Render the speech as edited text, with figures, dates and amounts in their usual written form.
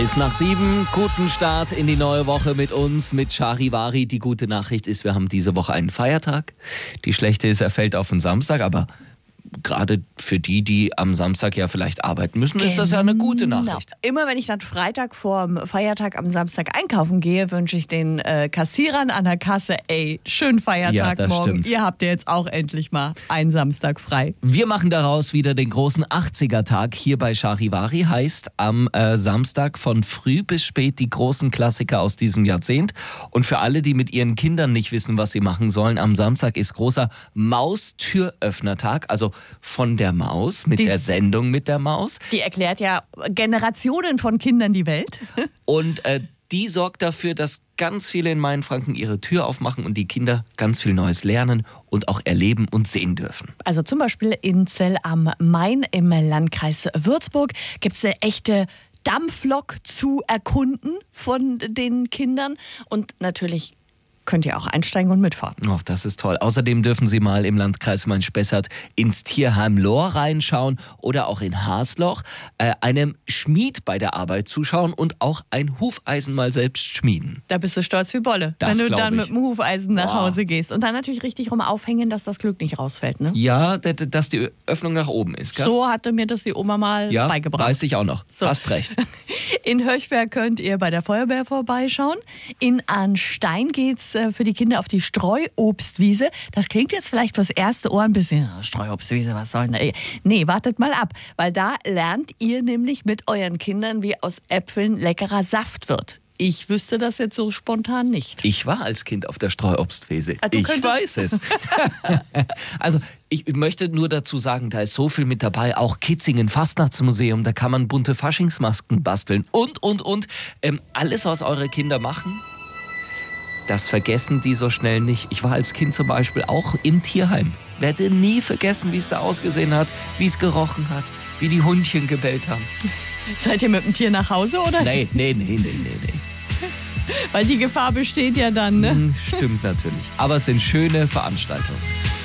11:07, guten Start in die neue Woche mit uns, mit Charivari. Die gute Nachricht ist, wir haben diese Woche einen Feiertag. Die schlechte ist, er fällt auf den Samstag, aber gerade für die am Samstag ja vielleicht arbeiten müssen, ist das ja eine gute Nachricht. Immer wenn ich dann Freitag vor dem Feiertag am Samstag einkaufen gehe, wünsche ich den Kassierern an der Kasse, schönen Feiertag Ja, morgen. stimmt. Ihr habt ja jetzt auch endlich mal einen Samstag frei. Wir machen daraus wieder den großen 80er-Tag hier bei Charivari. Heißt am Samstag von früh bis spät die großen Klassiker aus diesem Jahrzehnt. Und für alle, die mit ihren Kindern nicht wissen, was sie machen sollen, am Samstag ist großer Maustüröffnertag. Also von der Maus, mit der Sendung mit der Maus. Die erklärt ja Generationen von Kindern die Welt. Und die sorgt dafür, dass ganz viele in Mainfranken ihre Tür aufmachen und die Kinder ganz viel Neues lernen und auch erleben und sehen dürfen. Also zum Beispiel in Zell am Main im Landkreis Würzburg gibt es eine echte Dampflok zu erkunden von den Kindern. Und natürlich könnt ihr auch einsteigen und mitfahren. Ach, das ist toll. Außerdem dürfen Sie mal im Landkreis Main-Spessart ins Tierheim Lohr reinschauen oder auch in Hasloch, einem Schmied bei der Arbeit zuschauen und auch ein Hufeisen mal selbst schmieden. Da bist du stolz wie Bolle, Das wenn du glaub dann ich. mit dem Hufeisen nach Boah. Hause gehst. Und dann natürlich richtig rum aufhängen, dass das Glück nicht rausfällt. Ne? Ja, dass die Öffnung nach oben ist, gell? So hatte mir das die Oma mal ja, beigebracht. weiß ich auch noch. So. Hast recht. In Höchberg könnt ihr bei der Feuerwehr vorbeischauen. In Arnstein geht's für die Kinder auf die Streuobstwiese. Das klingt jetzt vielleicht fürs erste Ohr ein bisschen, Streuobstwiese, was soll denn da? Nee, wartet mal ab, weil da lernt ihr nämlich mit euren Kindern, wie aus Äpfeln leckerer Saft wird. Ich wüsste das jetzt so spontan nicht. Ich war als Kind auf der Streuobstwiese. Ah, du Ich könntest- weiß es. Also ich möchte nur dazu sagen, da ist so viel mit dabei. Auch Kitzingen Fastnachtsmuseum, da kann man bunte Faschingsmasken basteln und. Alles, was eure Kinder machen, das vergessen die so schnell nicht. Ich war als Kind zum Beispiel auch im Tierheim. Werde nie vergessen, wie es da ausgesehen hat, wie es gerochen hat, wie die Hundchen gebellt haben. Seid ihr mit dem Tier nach Hause oder? Nee. Weil die Gefahr besteht ja dann, ne? Stimmt natürlich. Aber es sind schöne Veranstaltungen.